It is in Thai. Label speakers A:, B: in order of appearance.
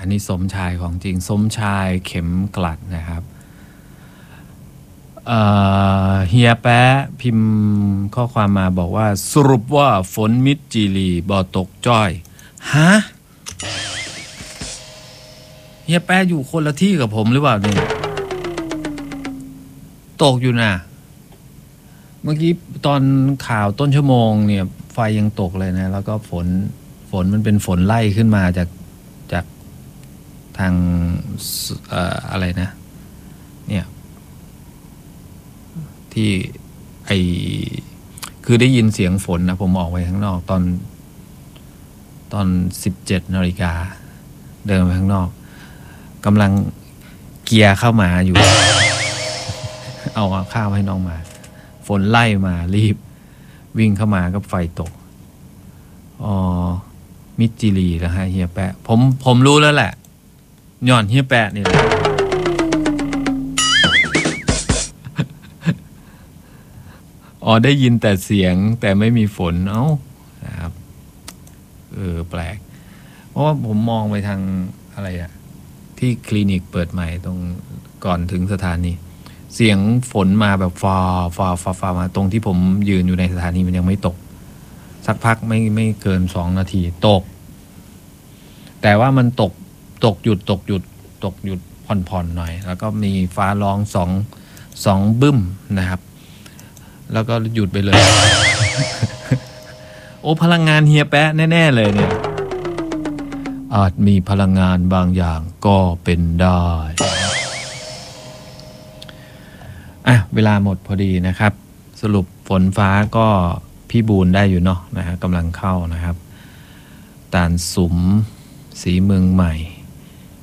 A: อันนี้สมชายของจริงสมชายเข็มกลัดนะครับเฮียแป๊ะพิมพ์ข้อความมาบอกว่าสรุปว่าฝนมิดจีรีบ่ตกจ้อยฮะเฮียแป๊ะอยู่คนละที่กับผมหรือเปล่าเนี่ยตกอยู่นะเมื่อกี้ตอนข่าวต้นชั่วโมงเนี่ยไฟยังตกเลยนะแล้วก็ฝนมันเป็นฝนไล่ขึ้นมาจากทางอะไรนะเนี่ยที่คือได้ยินเสียงฝนนะผมออกไปข้างนอกตอน17 นาฬิกาเดินไปข้างนอกกำลังเกียร์เข้ามาอยู่ เอาข้าวให้น้องมาฝนไล่มารีบวิ่งเข้ามาก็ไฟตกมิดจิรีแล้วฮะเฮียแปะผมรู้แล้วแหละย้อนเฮียแปะนี่แหละได้ยินแต่เสียงแต่ไม่มีฝนนะครับแปลกเพราะว่าผมมองไปทางอะไรอะที่คลินิกเปิดใหม่ตรงก่อนถึงสถานีเสียงฝนมาแบบฟ้ามาตรงที่ผมยืนอยู่ในสถานีมันยังไม่ตกสักพักไม่เกิน2 นาทีตกแต่ว่ามันตกหยุดผ่อนหน่อยแล้วก็มีฟ้าร้องสองบึ้มนะครับแล้วก็หยุดไปเลย พลังงานเฮียแปะแน่ๆเลยเนี่ยอาจมีพลังงานบางอย่างก็เป็นได้เวลาหมดพอดีนะครับสรุปฝนฟ้าก็พี่บูนได้อยู่เนาะนะฮะกำลังเข้านะครับตาลสุมสีเมืองใหม่